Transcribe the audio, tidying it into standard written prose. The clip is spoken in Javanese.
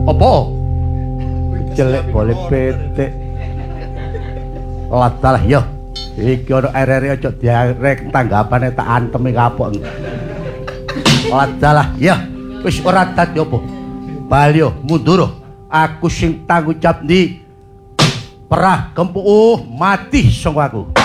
Apa? Jelek boleh petik. Ladalah ya. Iki ana RR aja diarek tanggapane tak antemi kapok. Ladalah ya. Wis ora dadi apa. Bali mundur. Aku sing tanggung jawab ndi. Perah kempuh mati sangko aku.